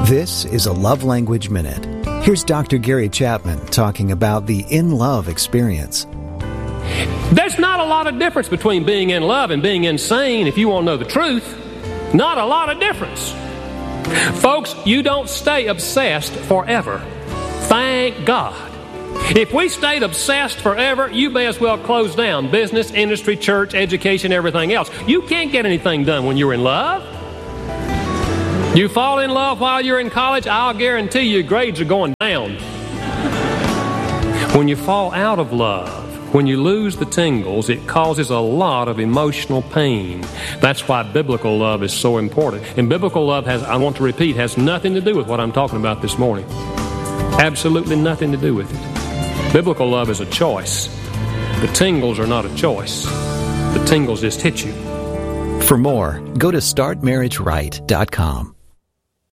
This is a Love Language Minute. Here's Dr. Gary Chapman talking about the in-love experience. There's not a lot of difference between being in love and being insane if you want to know the truth. Not a lot of difference. Folks, you don't stay obsessed forever. Thank God. If we stayed obsessed forever, you may as well close down business, industry, church, education, everything else. You can't get anything done when you're in love. You fall in love while you're in college, I'll guarantee you your grades are going down. When you fall out of love, when you lose the tingles, it causes a lot of emotional pain. That's why biblical love is so important. And biblical love I want to repeat, has nothing to do with what I'm talking about this morning. Absolutely nothing to do with it. Biblical love is a choice. The tingles are not a choice. The tingles just hit you. For more, go to startmarriageright.com.